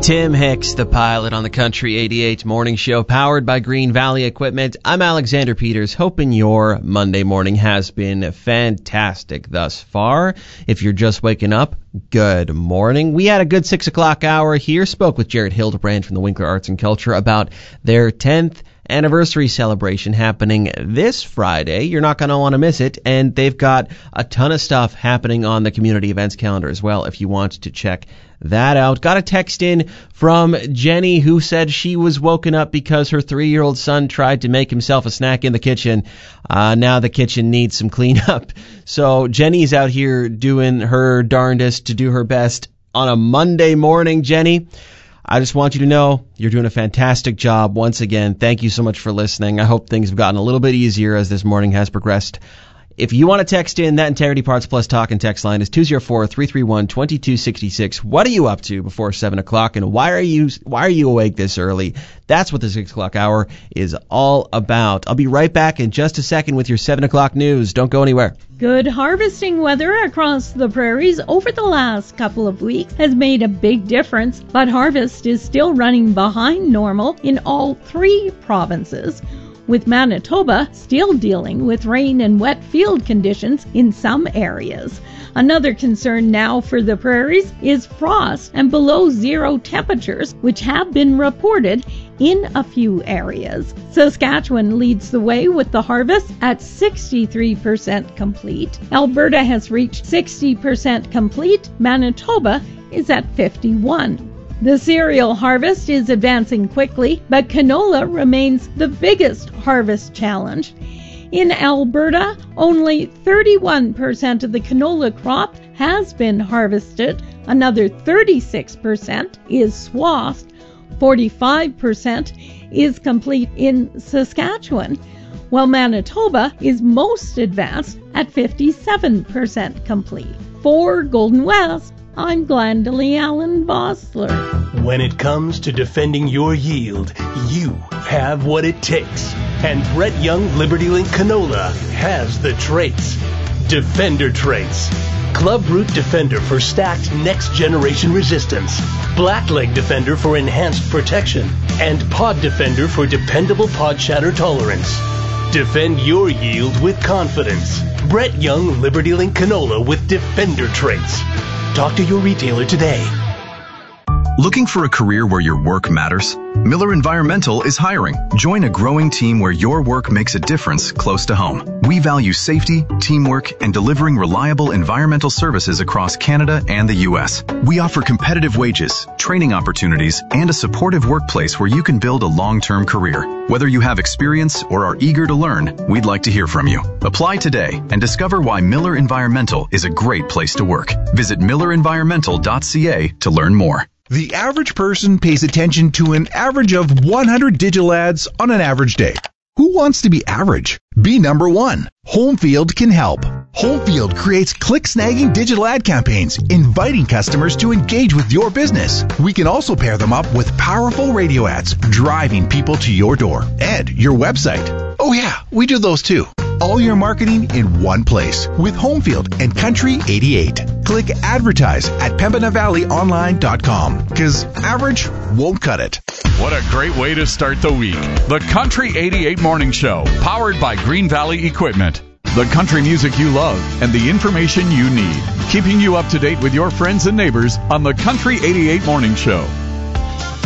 Tim Hicks, the pilot on the Country 88 Morning Show, powered by Green Valley Equipment. I'm Alexander Peters, hoping your Monday morning has been fantastic thus far. If you're just waking up, good morning. We had a good 6 o'clock hour here. Spoke with Jared Hildebrand from the Winkler Arts and Culture about their 10th anniversary celebration happening this Friday. You're not going to want to miss it, and they've got a ton of stuff happening on the community events calendar as well if you want to check that out. Got a text in from Jenny who said she was woken up because her 3-year-old son tried to make himself a snack in the kitchen. Now the kitchen needs some cleanup. So Jenny's out here doing her darndest to do her best on a Monday morning. Jenny, I just want you to know you're doing a fantastic job. Once again, thank you so much for listening. I hope things have gotten a little bit easier as this morning has progressed. If you want to text in, that Integrity Parts Plus talk and text line is 204-331-2266. What are you up to before 7 o'clock, and why are you awake this early? That's what the 6 o'clock hour is all about. I'll be right back in just a second with your 7 o'clock news. Don't go anywhere. Good harvesting weather across the prairies over the last couple of weeks has made a big difference, but harvest is still running behind normal in all 3 provinces, with Manitoba still dealing with rain and wet field conditions in some areas. Another concern now for the prairies is frost and below zero temperatures, which have been reported in a few areas. Saskatchewan leads the way with the harvest at 63% complete. Alberta has reached 60% complete. Manitoba is at 51%. The cereal harvest is advancing quickly, but canola remains the biggest harvest challenge. In Alberta, only 31% of the canola crop has been harvested. Another 36% is swathed. 45% is complete in Saskatchewan, while Manitoba is most advanced at 57% complete. For Golden West, I'm Glendalee Allen Bossler. When it comes to defending your yield, you have what it takes. And Brett Young LibertyLink Canola has the traits. Defender traits. Club Root Defender for stacked next-generation resistance. Blackleg Defender for enhanced protection. And Pod Defender for dependable pod shatter tolerance. Defend your yield with confidence. Brett Young LibertyLink Canola with Defender traits. Talk to your retailer today. Looking for a career where your work matters? Miller Environmental is hiring. Join a growing team where your work makes a difference close to home. We value safety, teamwork, and delivering reliable environmental services across Canada and the U.S. We offer competitive wages, training opportunities, and a supportive workplace where you can build a long-term career. Whether you have experience or are eager to learn, we'd like to hear from you. Apply today and discover why Miller Environmental is a great place to work. Visit millerenvironmental.ca to learn more. The average person pays attention to an average of 100 digital ads on an average day. Who wants to be average? Be number one. Homefield can help. Homefield creates click-snagging digital ad campaigns, inviting customers to engage with your business. We can also pair them up with powerful radio ads, driving people to your door and your website. Oh yeah, we do those too. All your marketing in one place with Homefield and Country 88. Click advertise at PembinaValleyOnline.com because average won't cut it. What a great way to start the week. The Country 88 Morning Show, powered by Green Valley Equipment. The country music you love and the information you need. Keeping you up to date with your friends and neighbors on the Country 88 Morning Show.